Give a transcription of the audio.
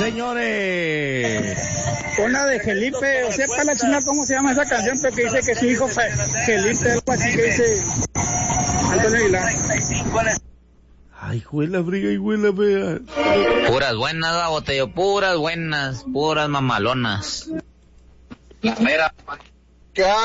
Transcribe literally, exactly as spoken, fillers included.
señores. Una de Felipe, o sea, para la china, ¿cómo se llama esa canción? Pero que dice que su hijo fue Felipe, algo así que dice Antonio Aguilar. Ay, juela, friga, y juela, fea. Puras buenas, la botella, puras buenas, puras mamalonas. La mera.